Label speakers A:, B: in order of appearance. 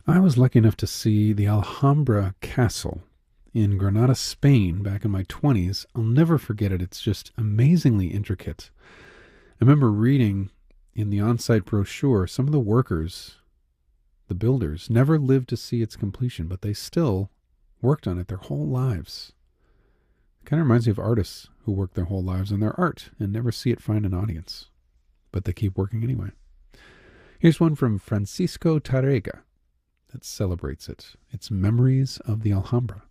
A: I was lucky enough to see the Alhambra Castle in Granada, Spain, back in my 20s. I'll never forget it. It's just amazingly intricate. I remember reading in the on site brochure, some of the workers, the builders, never lived to see its completion, but they still worked on it their whole lives. It kind of reminds me of artists who work their whole lives on their art and never see it find an audience, but they keep working anyway. Here's one from Francisco Tarrega that celebrates it. It's Memories of the Alhambra.